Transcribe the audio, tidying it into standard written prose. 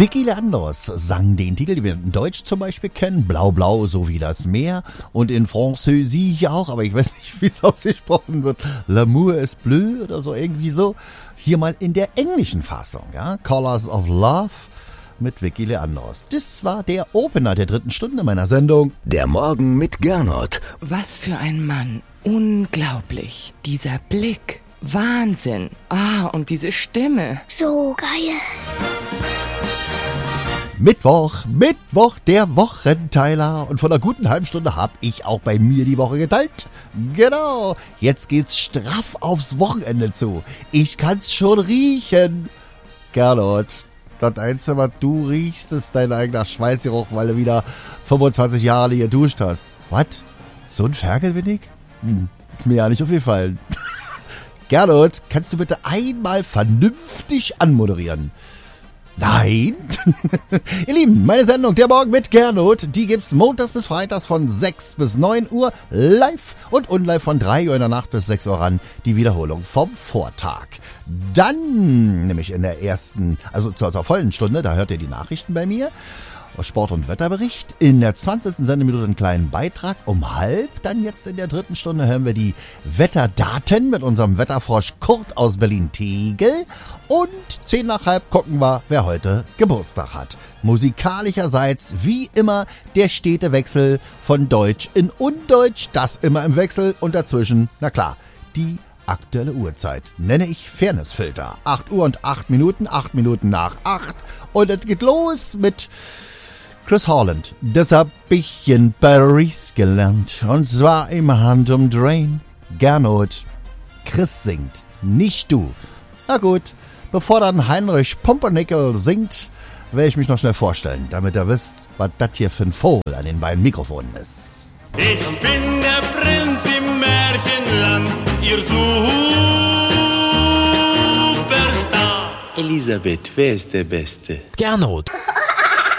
Vicky Leandros sang den Titel, den wir in Deutsch zum Beispiel kennen, Blau Blau, so wie das Meer, und in Französisch auch, aber ich weiß nicht, wie es ausgesprochen wird, L'amour est bleu oder so, irgendwie so. Hier mal in der englischen Fassung, ja, Colors of Love mit Vicky Leandros. Das war der Opener der 3. Stunde meiner Sendung. Der Morgen mit Gernot. Was für ein Mann. Unglaublich. Dieser Blick. Wahnsinn. Und diese Stimme. So geil. Mittwoch, der Wochenteiler. Und von einer guten halben Stunde habe ich auch bei mir die Woche geteilt. Genau, jetzt geht's straff aufs Wochenende zu. Ich kann's schon riechen. Gernot, das Einzige, was du riechst, ist dein eigener Schweißgeruch, weil du wieder 25 Jahre nicht geduscht hast. Was? So ein Ferkel bin ich? Ist mir ja nicht aufgefallen. Gernot, kannst du bitte einmal vernünftig anmoderieren? Nein. Ihr Lieben, meine Sendung Der Morgen mit Gernot, die gibt's montags bis freitags von 6 bis 9 Uhr live und unlive von 3 Uhr in der Nacht bis 6 Uhr ran. Die Wiederholung vom Vortag. Dann, nämlich in der ersten, also zur vollen Stunde, da hört ihr die Nachrichten bei mir. Sport- und Wetterbericht. In der 20. Sendeminute einen kleinen Beitrag. Um 12:30, dann jetzt in der 3. Stunde, hören wir die Wetterdaten mit unserem Wetterfrosch Kurt aus Berlin-Tegel. Und 10:30 gucken wir, wer heute Geburtstag hat. Musikalischerseits, wie immer, der stete Wechsel von Deutsch in Undeutsch. Das immer im Wechsel und dazwischen, na klar, die aktuelle Uhrzeit. Nenne ich Fairnessfilter. 8 Uhr und 8 Minuten, 8 Minuten nach 8. Und es geht los mit Chris Holland. Das hab ich in Paris gelernt. Und zwar im Handumdrehen. Gernot. Chris singt, nicht du. Na gut, bevor dann Heinrich Pumpernickel singt, werde ich mich noch schnell vorstellen, damit ihr wisst, was das hier für ein Vogel an den beiden Mikrofonen ist. Ich bin der Prinz im Märchenland, ihr Superstar. Elisabeth, wer ist der Beste? Gernot.